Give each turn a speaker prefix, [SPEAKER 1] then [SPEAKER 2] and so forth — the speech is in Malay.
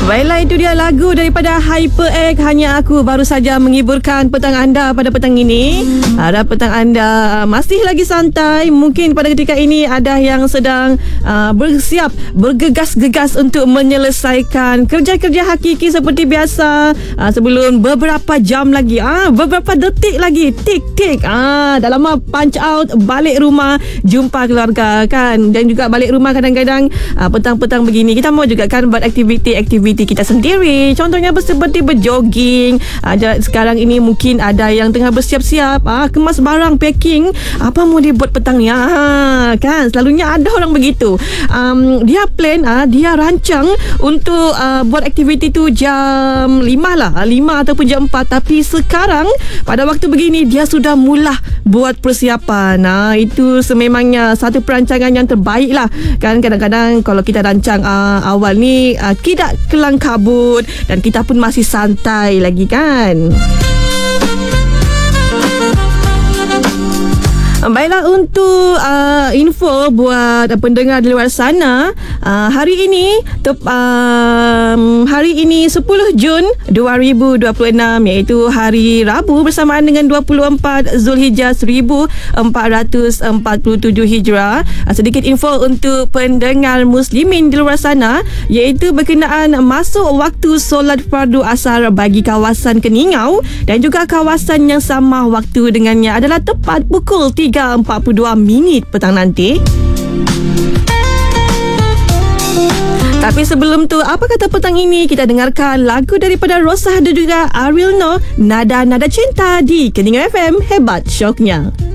[SPEAKER 1] Baiklah, itu dia lagu daripada HyperX, Hanya Aku, baru saja menghiburkan petang anda pada petang ini. Harap petang anda masih lagi santai. Mungkin pada ketika ini ada yang sedang bersiap, bergegas-gegas untuk menyelesaikan kerja-kerja hakiki seperti biasa. Sebelum beberapa jam lagi, beberapa detik lagi, tik-tik, dah lama punch out, balik rumah, jumpa keluarga kan. Dan juga balik rumah kadang-kadang petang-petang begini, kita mau juga kan buat aktiviti kita sendiri. Contohnya seperti berjoging. Sekarang ini mungkin ada yang tengah bersiap-siap, kemas barang, packing. Apa mau dia buat petang ni? Kan selalunya ada orang begitu. Dia plan, dia rancang untuk buat aktiviti tu jam 5 lah, 5 ataupun jam 4. Tapi sekarang pada waktu begini dia sudah mula buat persiapan. Itu sememangnya satu perancangan yang terbaik lah. Kan kadang-kadang kalau kita rancang awal ni tidak kelang kabut dan kita pun masih santai lagi kan. Baiklah, untuk info buat pendengar di luar sana, hari ini 10 Jun 2026, iaitu hari Rabu bersamaan dengan 24 Zulhijjah 1447 Hijrah. Sedikit info untuk pendengar muslimin di luar sana, iaitu berkenaan masuk waktu solat fardu asar bagi kawasan Keningau dan juga kawasan yang sama waktu dengannya adalah tepat pukul 3.42 petang nanti. Tapi sebelum tu, apa kata petang ini? Kita dengarkan lagu daripada Rosah dan juga Ariel Noah, Nada-Nada Cinta di Keningau FM. Hebat syoknya.